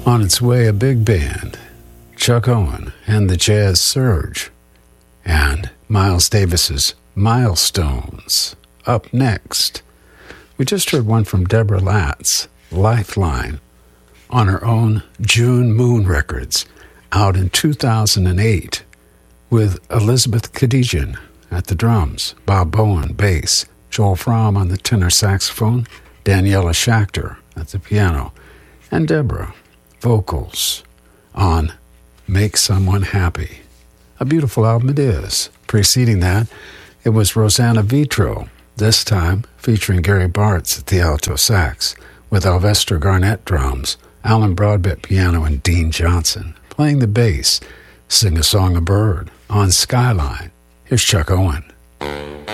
On its way, a big band, Chuck Owen and the Jazz Surge, and Miles Davis's Milestones. Up next, we just heard one from Deborah Latz, Lifeline, on her own June Moon Records, out in 2008, with Elizabeth Khadijan at the drums, Bob Bowen, bass, Joel Fromm on the tenor saxophone, Daniela Schachter at the piano, and Deborah, vocals, on Make Someone Happy. A beautiful album it is. Preceding that, it was Rosanna Vitro, this time featuring Gary Bartz at the alto sax, with Alvester Garnett drums, Alan Broadbent piano, and Dean Johnson playing the bass. Sing a Song a Bird on Skyline. Here's Chuck Owen.